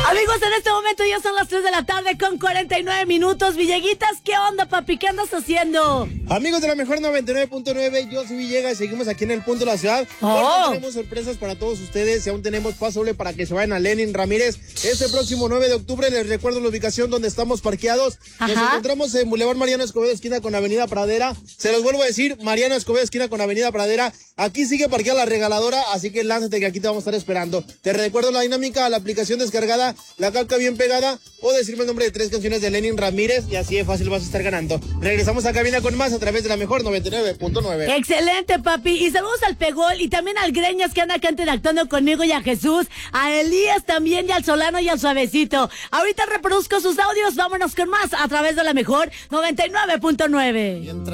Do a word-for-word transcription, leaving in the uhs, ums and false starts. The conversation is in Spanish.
Amigos, en este momento ya son las tres de la tarde con cuarenta y nueve minutos. Villeguitas, ¿qué onda, papi? ¿Qué andas haciendo? Amigos de la mejor noventa y nueve punto nueve, yo soy Villegas y seguimos aquí en el punto de la ciudad. Oh. Porque tenemos sorpresas para todos ustedes y aún tenemos paso doble para que se vayan a Lenin Ramírez. Este próximo nueve de octubre les recuerdo la ubicación donde estamos parqueados. Nos Ajá. encontramos en Boulevard Mariano Escobedo, esquina con Avenida Pradera. Se los vuelvo a decir, Mariano Escobedo, esquina con Avenida Pradera. Aquí sigue parqueada la regaladora, así que lánzate que aquí te vamos a estar esperando. Te recuerdo la dinámica, la aplicación descargada, la calca bien pegada o decirme el nombre de tres canciones de Lenin Ramírez y así de fácil vas a estar ganando. Regresamos a cabina con más a través de la mejor noventa y nueve punto nueve. Excelente, papi. Y saludos al Pegol y también al Greñas que anda acá interactuando conmigo y a Jesús, a Elías también y al Solano y al Suavecito. Ahorita reproduzco sus audios, vámonos con más a través de la mejor noventa y nueve punto nueve.